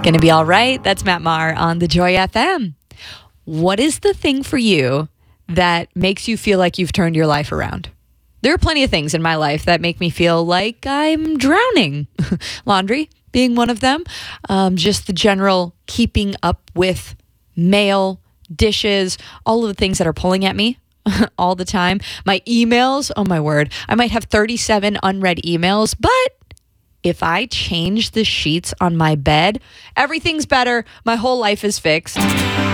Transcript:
Gonna be all right. That's Matt Maher on the Joy FM. What is the thing for you that makes you feel like you've turned your life around? There are plenty of things in my life that make me feel like I'm drowning. Laundry being one of them. Just the general keeping up with mail, dishes, all of the things that are pulling at me all the time. My emails, oh my word. I might have 37 unread emails, but if I change the sheets on my bed, everything's better. My whole life is fixed.